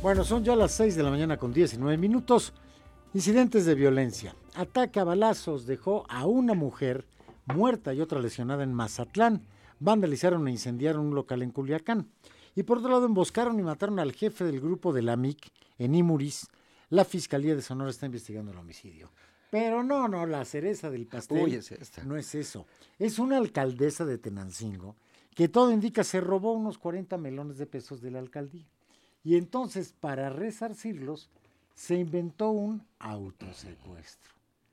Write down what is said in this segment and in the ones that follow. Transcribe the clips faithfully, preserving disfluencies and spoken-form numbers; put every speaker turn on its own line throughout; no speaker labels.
Bueno, son ya las seis de la mañana con diecinueve minutos. Incidentes de violencia. Ataque a balazos dejó a una mujer muerta y otra lesionada en Mazatlán. Vandalizaron e incendiaron un local en Culiacán. Y por otro lado, emboscaron y mataron al jefe del grupo de la M I C en Imuris. La Fiscalía de Sonora está investigando el homicidio. Pero no, no, la cereza del pastel
Uy, es esta.
no es eso. Es una alcaldesa de Tenancingo que todo indica se robó unos cuarenta melones de pesos de la alcaldía. Y entonces, para resarcirlos, se inventó un autosecuestro.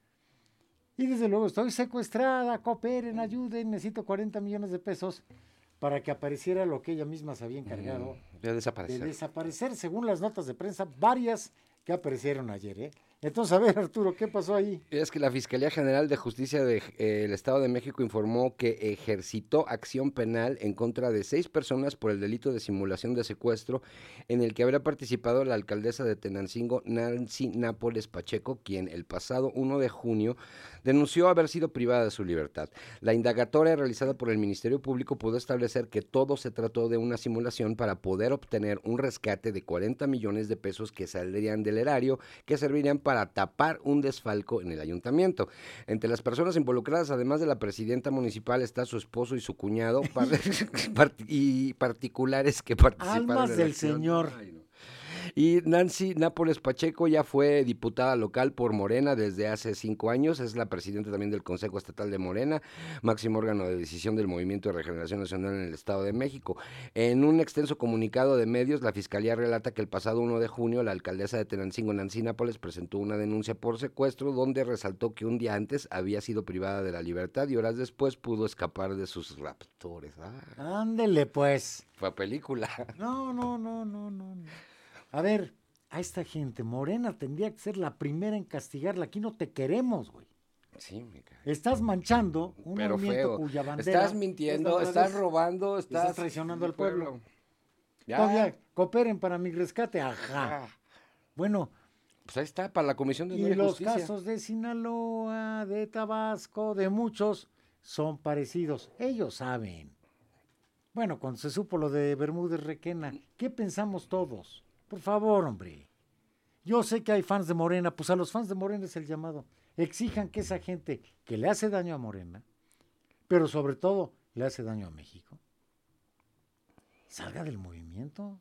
Y desde luego, estoy secuestrada, cooperen, ayuden, necesito cuarenta millones de pesos para que apareciera lo que ella misma se había encargado
Mm, de desaparecer.
de desaparecer, según las notas de prensa, varias que aparecieron ayer, ¿eh? Entonces, a ver, Arturo, ¿qué pasó ahí?
Es que la Fiscalía General de Justicia del de, eh, Estado de México informó que ejercitó acción penal en contra de seis personas por el delito de simulación de secuestro, en el que habría participado la alcaldesa de Tenancingo, Nancy Nápoles Pacheco, quien el pasado primero de junio denunció haber sido privada de su libertad. La indagatoria realizada por el Ministerio Público pudo establecer que todo se trató de una simulación para poder obtener un rescate de cuarenta millones de pesos que saldrían del erario, que servirían para para tapar un desfalco en el ayuntamiento. Entre las personas involucradas, además de la presidenta municipal, está su esposo y su cuñado par part y particulares que participaron.
Almas
en
del
la acción.
Señor.
Ay, no. Y Nancy Nápoles Pacheco ya fue diputada local por Morena desde hace cinco años, es la presidenta también del Consejo Estatal de Morena, máximo órgano de decisión del Movimiento de Regeneración Nacional en el Estado de México. En un extenso comunicado de medios, la Fiscalía relata que el pasado primero de junio la alcaldesa de Tenancingo, Nancy Nápoles, presentó una denuncia por secuestro donde resaltó que un día antes había sido privada de la libertad y horas después pudo escapar de sus raptores. Ah,
Ándele, pues.
fue película.
No, no, no, no, no, no. A ver, a esta gente, Morena tendría que ser la primera en castigarla. Aquí no te queremos, güey.
Sí, me cae.
Estás manchando un
Pero
movimiento
feo.
cuya bandera...
Estás mintiendo,
es
estás robando, estás...
estás traicionando al pueblo.
pueblo. Ya.
Todavía, cooperen para mi rescate, ajá.
Ah,
Bueno,
pues ahí está, para la Comisión de
y
Honor y
los
Justicia.
casos de Sinaloa, de Tabasco, de muchos, son parecidos. Ellos saben. Bueno, cuando se supo lo de Bermúdez Requena, ¿qué pensamos todos? Por favor, hombre. Yo sé que hay fans de Morena, pues a los fans de Morena es el llamado. Exijan que esa gente que le hace daño a Morena, pero sobre todo le hace daño a México, salga del movimiento.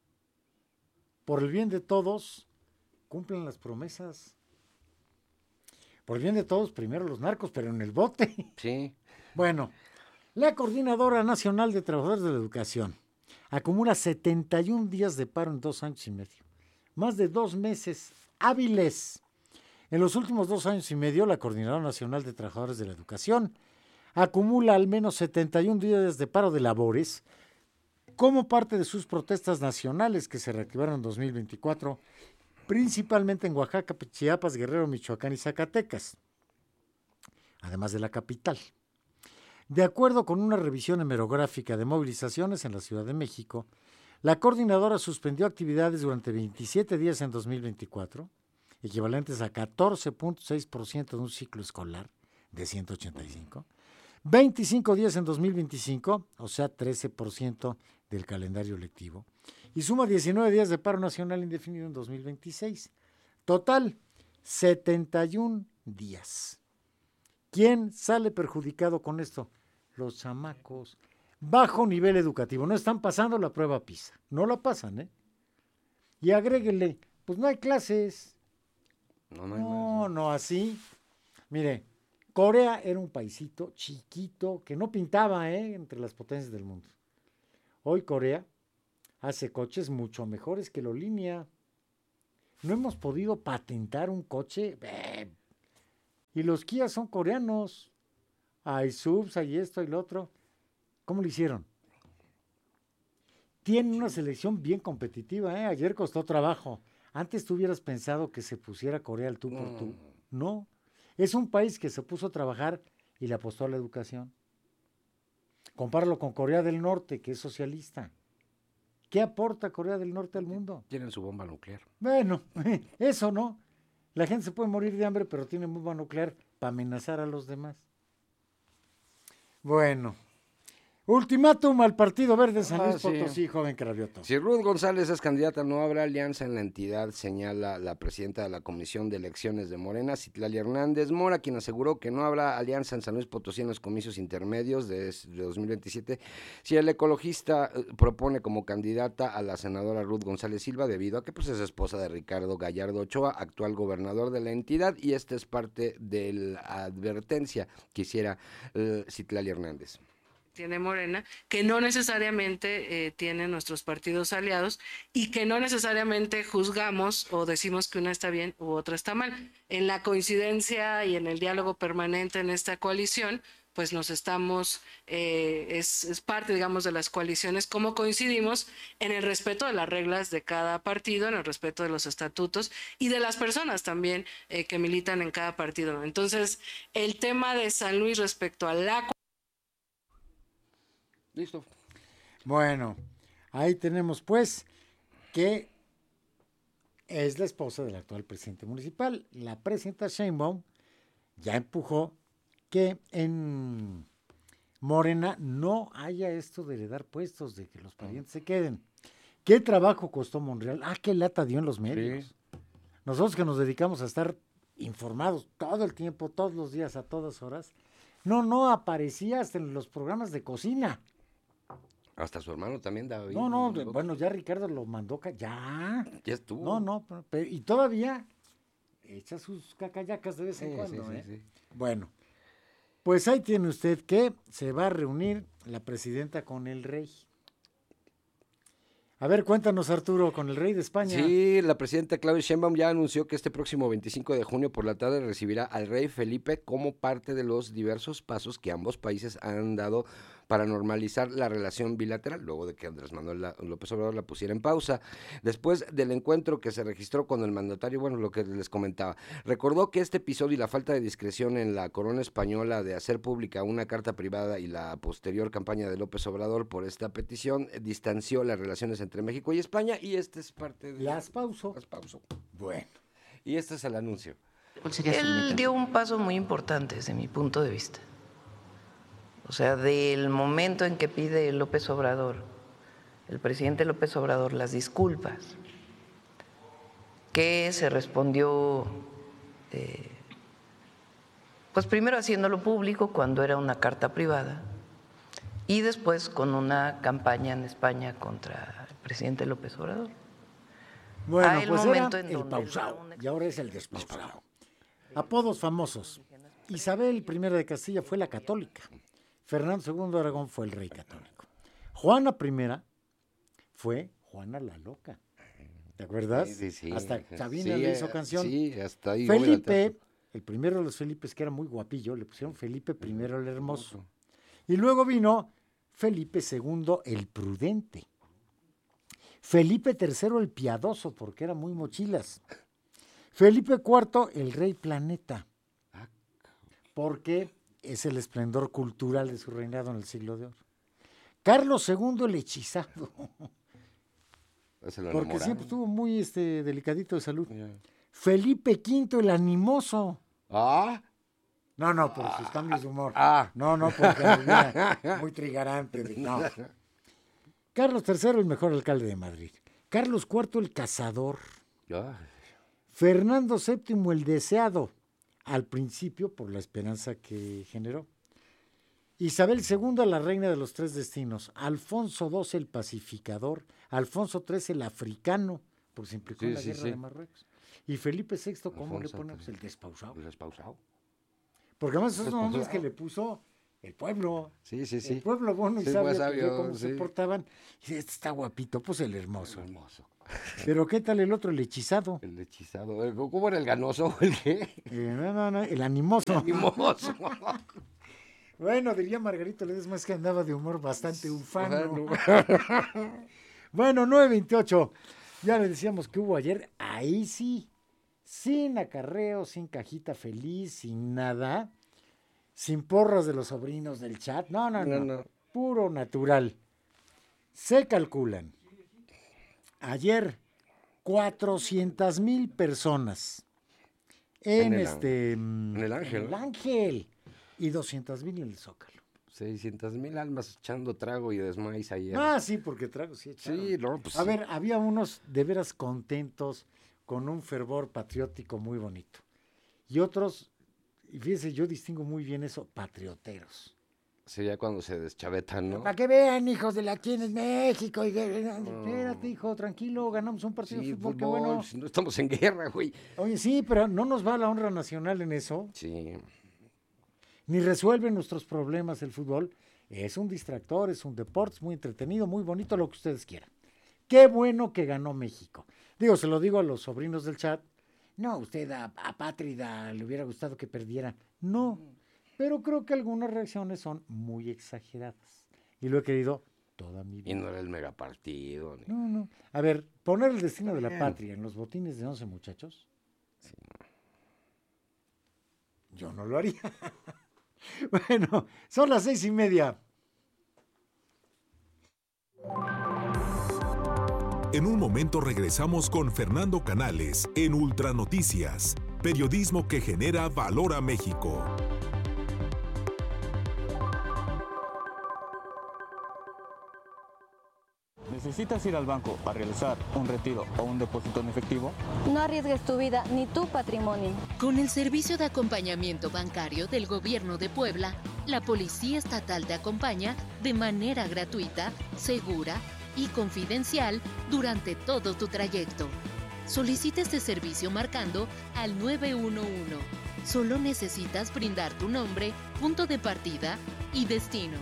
Por el bien de todos, cumplen las promesas. Por el bien de todos, primero los narcos, pero en el bote.
Sí.
Bueno, la Coordinadora Nacional de Trabajadores de la Educación acumula setenta y un días de paro en dos años y medio. Más de dos meses hábiles. En los últimos dos años y medio, la Coordinadora Nacional de Trabajadores de la Educación acumula al menos setenta y un días de paro de labores como parte de sus protestas nacionales que se reactivaron en dos mil veinticuatro, principalmente en Oaxaca, Chiapas, Guerrero, Michoacán y Zacatecas, además de la capital. De acuerdo con una revisión hemerográfica de movilizaciones en la Ciudad de México, la coordinadora suspendió actividades durante veintisiete días en dos mil veinticuatro, equivalentes a catorce punto seis por ciento de un ciclo escolar de ciento ochenta y cinco, veinticinco días en dos mil veinticinco, o sea, trece por ciento del calendario lectivo, y suma diecinueve días de paro nacional indefinido en dos mil veintiséis. Total, setenta y un días. ¿Quién sale perjudicado con esto? Los chamacos. Bajo nivel educativo. No están pasando la prueba PISA. No la pasan, ¿eh? Y agréguenle, pues no hay clases.
No, no, hay
No,
más,
no, así. Mire, Corea era un paisito chiquito que no pintaba, ¿eh? Entre las potencias del mundo. Hoy Corea hace coches mucho mejores que la línea. No hemos podido patentar un coche. Eh, y los Kia son coreanos. Hay subs, hay esto y lo otro. ¿Cómo lo hicieron? Tienen una selección bien competitiva, ¿eh? Ayer costó trabajo. Antes tú hubieras pensado que se pusiera Corea al tú por
No.
tú. No. Es un país que se puso a trabajar y le apostó a la educación. Compáralo con Corea del Norte, que es socialista. ¿Qué aporta Corea del Norte al mundo?
Tienen su bomba nuclear.
Bueno, eso no. La gente se puede morir de hambre, pero tiene bomba nuclear para amenazar a los demás. Bueno, Ultimátum al Partido Verde San
Ah,
Luis
sí.
Potosí, joven Cravioto.
Si Ruth González es candidata, no habrá alianza en la entidad, señala la presidenta de la Comisión de Elecciones de Morena, Citlali Hernández Mora, quien aseguró que no habrá alianza en San Luis Potosí en los comicios intermedios de, de dos mil veintisiete si el ecologista eh, propone como candidata a la senadora Ruth González Silva, debido a que pues, es esposa de Ricardo Gallardo Ochoa, actual gobernador de la entidad, y esta es parte de la advertencia que hiciera eh, Citlali Hernández.
Tiene Morena, que no necesariamente eh, tiene nuestros partidos aliados y que no necesariamente juzgamos o decimos que una está bien u otra está mal. En la coincidencia y en el diálogo permanente en esta coalición, pues nos estamos, eh, es, es parte, digamos, de las coaliciones, cómo coincidimos en el respeto de las reglas de cada partido, en el respeto de los estatutos y de las personas también eh, que militan en cada partido. Entonces, el tema de San Luis respecto a la
Listo.
Bueno, ahí tenemos pues que es la esposa del actual presidente municipal. La presidenta Sheinbaum ya empujó que en Morena no haya esto de heredar puestos, de que los parientes se queden. ¿Qué trabajo costó Monreal? Ah, qué lata dio en los medios. Sí. Nosotros que nos dedicamos a estar informados todo el tiempo, todos los días, a todas horas, no, no aparecía hasta en los programas de cocina.
Hasta su hermano también, David.
No, no, de, bueno, ya Ricardo lo mandó, ca- ya.
Ya estuvo.
No, no, pero, pero- y todavía echa sus cacayacas de vez en
Sí,
cuando,
sí, sí,
¿eh?
sí.
Bueno, pues ahí tiene usted que se va a reunir la presidenta con el rey. A ver, cuéntanos, Arturo, con el rey de España.
Sí, la presidenta Claudia Sheinbaum ya anunció que este próximo veinticinco de junio por la tarde recibirá al rey Felipe como parte de los diversos pasos que ambos países han dado para normalizar la relación bilateral, luego de que Andrés Manuel la- López Obrador la pusiera en pausa. Después del encuentro que se registró con el mandatario, bueno, lo que les comentaba, recordó que este episodio y la falta de discreción en la corona española de hacer pública una carta privada y la posterior campaña de López Obrador por esta petición eh, distanció las relaciones entre México y España, y este es parte de...
Las pauso.
Las pauso.
Bueno.
Y este es el anuncio.
Él dio un paso muy importante desde mi punto de vista. O sea, del momento en que pide López Obrador, el presidente López Obrador, las disculpas, que se respondió, eh, pues primero haciéndolo público cuando era una carta privada y después con una campaña en España contra el presidente López Obrador.
Bueno,
Ah, el
pues
momento
era
en
el
donde
pausado
él da una
y ahora es el despausado. Apodos famosos. Isabel I de Castilla fue la católica. Fernando segundo de Aragón fue el rey católico. Juana I fue Juana la loca. ¿Te acuerdas?
Sí, sí, sí.
Hasta Sabina
Sí,
le hizo
eh,
canción.
Sí, hasta ahí.
Felipe, el primero de los Felipes, que era muy guapillo, le pusieron Felipe I el hermoso. Y luego vino Felipe segundo el prudente. Felipe tercero el piadoso, porque era muy mochilas. Felipe cuarto el rey planeta, porque es el esplendor cultural de su reinado en el siglo de oro. Carlos segundo el hechizado, porque siempre estuvo muy este, delicadito de salud.
Yeah.
Felipe quinto el animoso.
Ah,
No, no, por sus cambios de humor.
ah.
No, no, porque era muy trigarante. de- No. Carlos tercero el mejor alcalde de Madrid. Carlos cuarto el cazador.
ah.
Fernando séptimo el deseado, al principio por la esperanza que generó. Isabel segunda la reina de los tres destinos. Alfonso doce el pacificador. Alfonso trece el africano, por se implicó
Sí,
en la
sí,
guerra
sí.
de Marruecos. Y Felipe sexto, ¿cómo
Alfonso
le ponemos?
trece.
El despausado.
Pues despausado.
Porque además esos
Despausado.
nombres que le puso el pueblo.
Sí, sí, sí.
El pueblo bueno y
Sí,
sabio,
pues,
que
sabio,
vio cómo se
sí.
portaban. Y dice, este está guapito, pues el hermoso.
Hermoso.
Pero ¿qué tal el otro, el hechizado?
El hechizado. El- ¿Cómo era el ganoso? ¿El qué?
Eh, no, no, no, el animoso.
Mimoso.
Bueno, diría Margarito Ledesma, es que andaba de humor bastante ufano. Bueno, nueve veintiocho. Ya le decíamos que hubo ayer, ahí sí, sin acarreo, sin cajita feliz, sin nada, sin porras de los sobrinos del chat. No, no, no.
No, no.
Puro natural. Se calculan. Ayer, cuatrocientas mil personas en,
En el
este.
en el Ángel.
En el Ángel. Y doscientas mil en el Zócalo.
seiscientas mil almas echando trago y desmais ayer.
Ah, sí, porque trago sí echaron.
Sí, no, pues
A
sí.
ver, había unos de veras contentos, con un fervor patriótico muy bonito. Y otros, y fíjese, yo distingo muy bien eso, patrioteros.
Sería cuando se deschavetan, ¿no?
Para que vean, hijos de la quién es México. Y, espérate, hijo, tranquilo, ganamos un partido
Sí,
de fútbol,
fútbol,
qué bueno.
si no estamos en guerra, güey.
Oye, sí, pero no nos va la honra nacional en eso.
Sí.
Ni resuelve nuestros problemas el fútbol. Es un distractor, es un deporte, es muy entretenido, muy bonito, lo que ustedes quieran. Qué bueno que ganó México. Digo, se lo digo a los sobrinos del chat. No, usted a, a Pátrida le hubiera gustado que perdiera. No, pero creo que algunas reacciones son muy exageradas. Y lo he querido toda mi vida.
Y no era el megapartido. Ni...
No, no. A ver, poner el destino de la patria en los botines de once muchachos.
Sí, no.
Yo no lo haría. Bueno, son las seis y media.
En un momento regresamos con Fernando Canales en Ultra Noticias, periodismo que genera valor a México.
¿Necesitas ir al banco a realizar un retiro o un depósito en efectivo?
No arriesgues tu vida ni tu patrimonio.
Con el servicio de acompañamiento bancario del Gobierno de Puebla, la Policía Estatal te acompaña de manera gratuita, segura y confidencial durante todo tu trayecto. Solicita este servicio marcando al nueve uno uno. Solo necesitas brindar tu nombre, punto de partida y destino.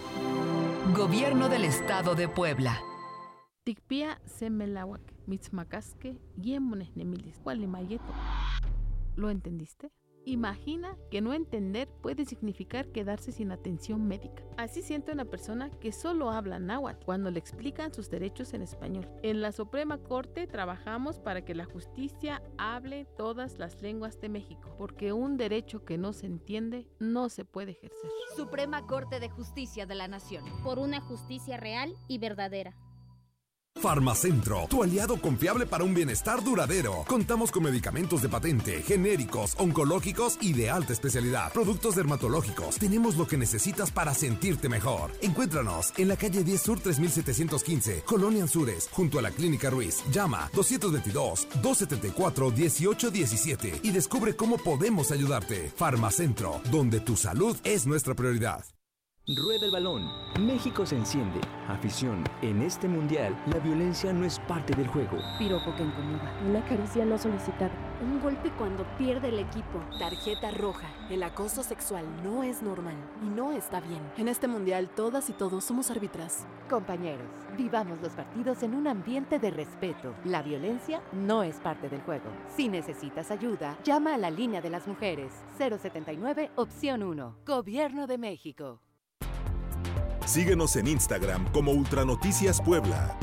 Gobierno del Estado de Puebla.
Tikpia semelawak, mitzmacasque, yemones nemilis, mayeto. ¿Lo entendiste? Imagina que no entender puede significar quedarse sin atención médica. Así siente una persona que solo habla náhuatl cuando le explican sus derechos en español. En la Suprema Corte trabajamos para que la justicia hable todas las lenguas de México, porque un derecho que no se entiende no se puede ejercer.
Suprema Corte de Justicia de la Nación. Por una justicia real y verdadera.
Farmacentro, tu aliado confiable para un bienestar duradero. Contamos con medicamentos de patente, genéricos, oncológicos y de alta especialidad. Productos dermatológicos. Tenemos lo que necesitas para sentirte mejor. Encuéntranos en la calle diez Sur tres mil setecientos quince, Colonia Anzures, junto a la Clínica Ruiz. Llama dos dos dos, dos siete cuatro, uno ocho uno siete y descubre cómo podemos ayudarte. Farmacentro, donde tu salud es nuestra prioridad.
Rueda el balón. México se enciende. Afición. En este mundial, la violencia no es parte del juego.
Piropo que incomoda. Una caricia no solicitada.
Un golpe cuando pierde el equipo.
Tarjeta roja. El acoso sexual no es normal y no está bien. En este mundial, todas y todos somos árbitras.
Compañeros, vivamos los partidos en un ambiente de respeto. La violencia no es parte del juego. Si necesitas ayuda, llama a la línea de las mujeres. cero setenta y nueve, opción uno. Gobierno de México.
Síguenos en Instagram como Ultranoticias Puebla.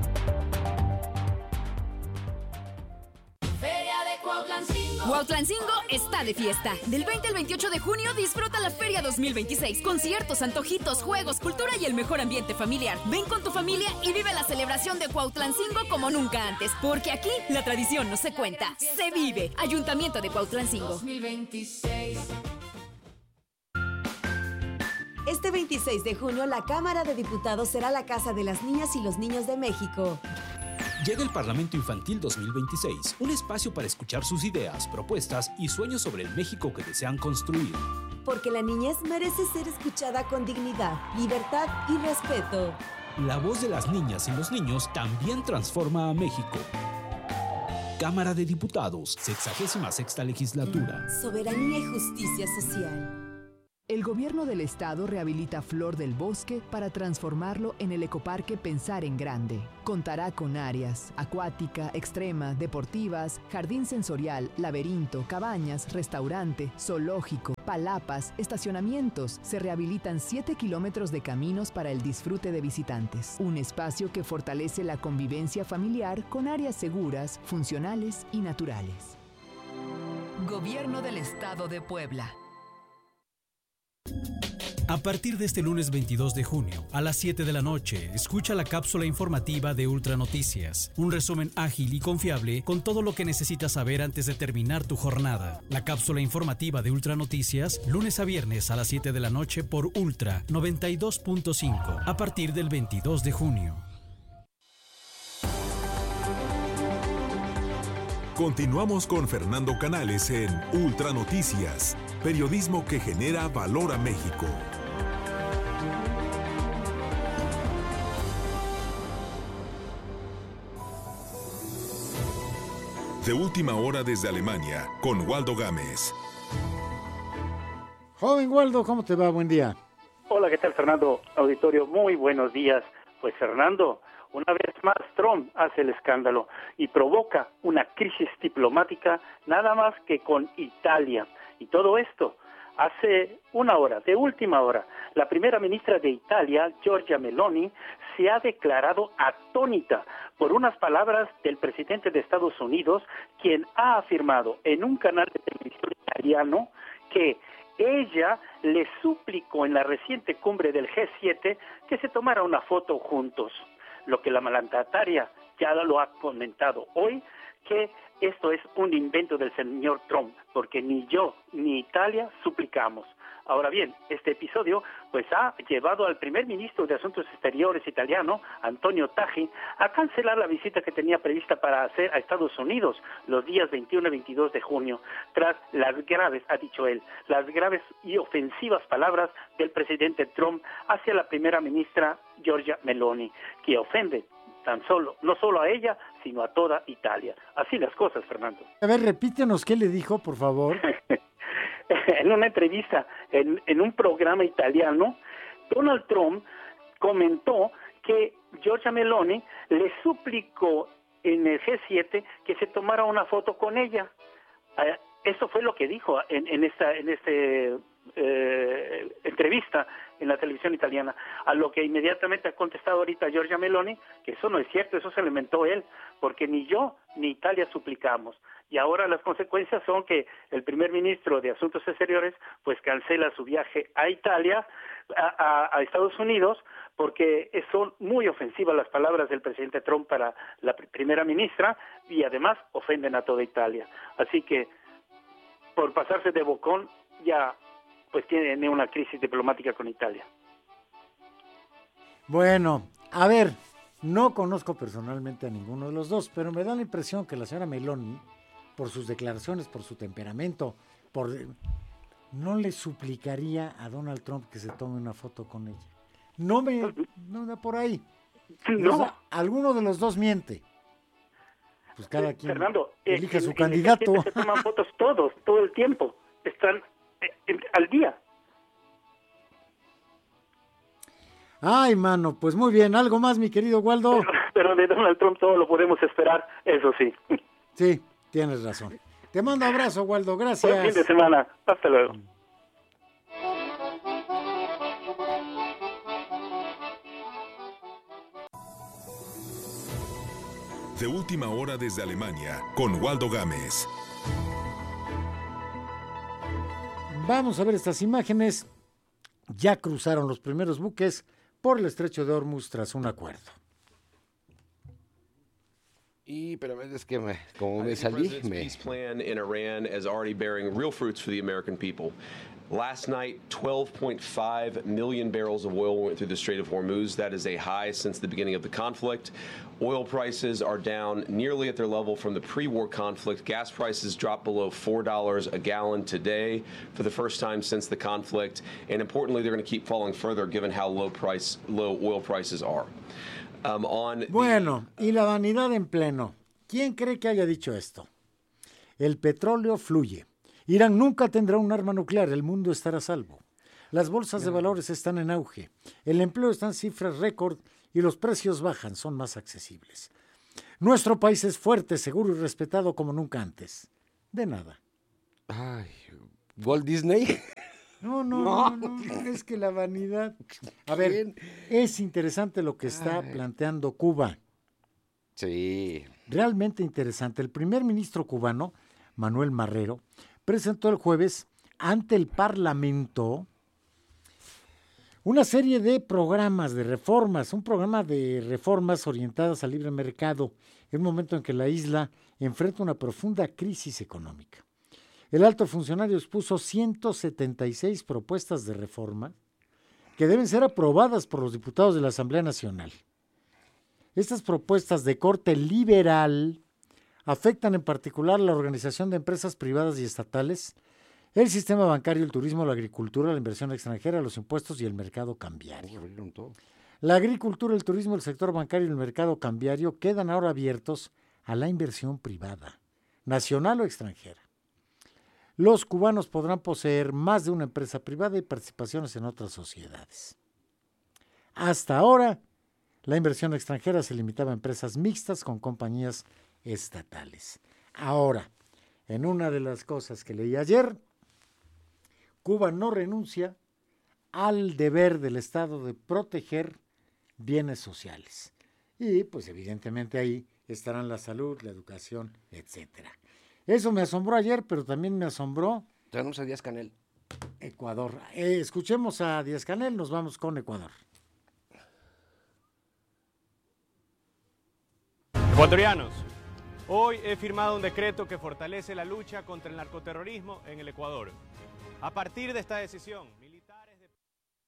Feria de Cuautlancingo. Cuautlancingo está de fiesta. Del veinte al veintiocho de junio disfruta la Feria dos mil veintiséis. Conciertos, antojitos, juegos, cultura y el mejor ambiente familiar. Ven con tu familia y vive la celebración de Cuautlancingo como nunca antes. Porque aquí la tradición no se cuenta, se vive. Ayuntamiento de Cuautlancingo. dos mil veintiséis.
Este veintiséis de junio, la Cámara de Diputados será la casa de las niñas y los niños de México.
Llega el Parlamento Infantil dos mil veintiséis, un espacio para escuchar sus ideas, propuestas y sueños sobre el México que desean construir.
Porque la niñez merece ser escuchada con dignidad, libertad y respeto.
La voz de las niñas y los niños también transforma a México. Cámara de Diputados, sexagésima sexta legislatura.
Soberanía y justicia social.
El gobierno del estado rehabilita Flor del Bosque para transformarlo en el ecoparque Pensar en Grande. Contará con áreas acuática, extrema, deportivas, jardín sensorial, laberinto, cabañas, restaurante, zoológico, palapas, estacionamientos. Se rehabilitan siete kilómetros de caminos para el disfrute de visitantes. Un espacio que fortalece la convivencia familiar con áreas seguras, funcionales y naturales. Gobierno del Estado de Puebla.
A partir de este lunes veintidós de junio, a las siete de la noche, escucha la cápsula informativa de Ultranoticias. Un resumen ágil y confiable con todo lo que necesitas saber antes de terminar tu jornada. La cápsula informativa de Ultranoticias, lunes a viernes a las siete de la noche por Ultra noventa y dos punto cinco, a partir del veintidós de junio.
Continuamos con Fernando Canales en Ultranoticias, periodismo que genera valor a México. De última hora desde Alemania, con Waldo Gámez.
Joven Waldo, ¿cómo te va? Buen día.
Hola, ¿qué tal, Fernando? Auditorio, muy buenos días. Pues, Fernando, una vez más Trump hace el escándalo y provoca una crisis diplomática nada más que con Italia. Y todo esto hace una hora, de última hora. La primera ministra de Italia, Giorgia Meloni, se ha declarado atónita por unas palabras del presidente de Estados Unidos, quien ha afirmado en un canal de televisión italiano que ella le suplicó en la reciente cumbre del G siete que se tomara una foto juntos. Lo que la mandataria ya lo ha comentado hoy, que esto es un invento del señor Trump, porque ni yo ni Italia suplicamos. Ahora bien, este episodio pues ha llevado al primer ministro de Asuntos Exteriores italiano, Antonio Tajani, a cancelar la visita que tenía prevista para hacer a Estados Unidos los días veintiuno y veintidós de junio, tras las graves, ha dicho él, las graves y ofensivas palabras del presidente Trump hacia la primera ministra Giorgia Meloni, que ofende tan solo, no solo a ella, sino a toda Italia. Así las cosas, Fernando.
A ver, repítenos qué le dijo, por favor.
En una entrevista en, en un programa italiano, Donald Trump comentó que Giorgia Meloni le suplicó en el G siete que se tomara una foto con ella. Eh, eso fue lo que dijo en, en esta en este eh, entrevista en la televisión italiana, a lo que inmediatamente ha contestado ahorita Giorgia Meloni que eso no es cierto, eso se lo inventó él, porque ni yo ni Italia suplicamos. Y ahora las consecuencias son que el primer ministro de Asuntos Exteriores pues cancela su viaje a Italia, a, a, a Estados Unidos, porque son muy ofensivas las palabras del presidente Trump para la primera ministra y además ofenden a toda Italia. Así que por pasarse de bocón ya pues tiene una crisis diplomática con Italia.
Bueno, a ver, no conozco personalmente a ninguno de los dos, pero me da la impresión que la señora Meloni, por sus declaraciones, por su temperamento, por no le suplicaría a Donald Trump que se tome una foto con ella. No me, no da por ahí.
No.
O sea, alguno de los dos miente. Pues cada quien
Fernando,
elige
en,
su
en
candidato.
El G siete se toman fotos todos, todo el tiempo. Están eh, eh, al día.
Ay, mano, pues muy bien. ¿Algo más, mi querido Waldo?
Pero, pero de Donald Trump todo lo podemos esperar, eso sí.
Sí, tienes razón. Te mando abrazo, Waldo. Gracias.
Buen fin de semana. Hasta luego.
De última hora desde Alemania, con Waldo Gámez.
Vamos a ver estas imágenes. Ya cruzaron los primeros buques por el estrecho de Hormuz tras un acuerdo.
Y pero es que me, como me salí, me...
peace plan in Iran is already bearing real fruits for the American people. Last night, twelve point five million barrels of oil went through the Strait of Hormuz. That is a high since the beginning of the conflict. Oil prices are down nearly at their level from the pre-war conflict. Gas prices dropped below four dollars a gallon today for the first time since the conflict. And importantly, they're going to keep falling further given how low price, low oil prices are. Um, on
bueno, y la vanidad en pleno. ¿Quién cree que haya dicho esto? El petróleo fluye. Irán nunca tendrá un arma nuclear, el mundo estará a salvo. Las bolsas de valores están en auge, el empleo está en cifras récord y los precios bajan, son más accesibles. Nuestro país es fuerte, seguro y respetado como nunca antes. De nada.
Ay, ¿Walt Disney?
No, no, no, no, no, es que la vanidad... A ver, es interesante lo que está Ay. planteando Cuba.
Sí.
Realmente interesante. El primer ministro cubano, Manuel Marrero, presentó el jueves ante el Parlamento una serie de programas de reformas, un programa de reformas orientadas al libre mercado, en un momento en que la isla enfrenta una profunda crisis económica. El alto funcionario expuso ciento setenta y seis propuestas de reforma que deben ser aprobadas por los diputados de la Asamblea Nacional. Estas propuestas de corte liberal afectan en particular la organización de empresas privadas y estatales, el sistema bancario, el turismo, la agricultura, la inversión extranjera, los impuestos y el mercado cambiario. La agricultura, el turismo, el sector bancario y el mercado cambiario quedan ahora abiertos a la inversión privada, nacional o extranjera. Los cubanos podrán poseer más de una empresa privada y participaciones en otras sociedades. Hasta ahora, la inversión extranjera se limitaba a empresas mixtas con compañías estatales. Ahora, en una de las cosas que leí ayer, Cuba no renuncia al deber del Estado de proteger bienes sociales. Y, pues, evidentemente ahí estarán la salud, la educación, etcétera. Eso me asombró ayer, pero también me asombró...
Tenemos a Díaz-Canel.
Ecuador. Eh, escuchemos a Díaz-Canel, nos vamos con Ecuador.
Ecuatorianos, hoy he firmado un decreto que fortalece la lucha contra el narcoterrorismo en el Ecuador. A partir de esta decisión, militares de...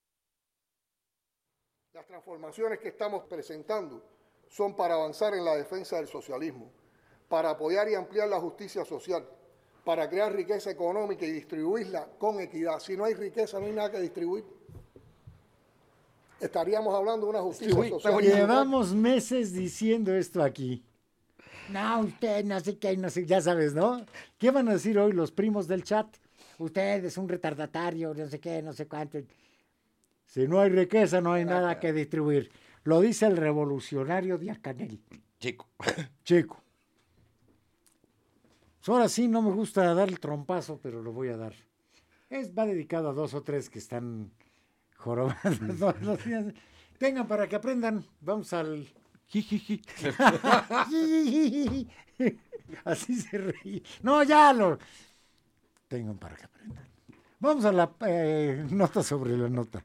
Las transformaciones que estamos presentando son para avanzar en la defensa del socialismo, para apoyar y ampliar la justicia social, para crear riqueza económica y distribuirla con equidad. Si no hay riqueza, no hay nada que distribuir. Estaríamos hablando de una justicia social.
Llevamos meses diciendo esto aquí. No, usted no sé qué, no sé, ya sabes, ¿no? ¿Qué van a decir hoy los primos del chat? Usted es un retardatario, no sé qué, no sé cuánto. Si no hay riqueza, no hay nada que distribuir. Lo dice el revolucionario Díaz-Canel.
Chico.
Chico. Ahora sí, no me gusta dar el trompazo, pero lo voy a dar. Es, va dedicado a dos o tres que están jorobados todos los días. Tengan para que aprendan. Vamos al... Jijiji. Así se ríe. No, ya lo... Tengan para que aprendan. Vamos a la eh, nota sobre la nota.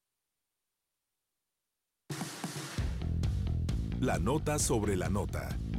La nota sobre la nota.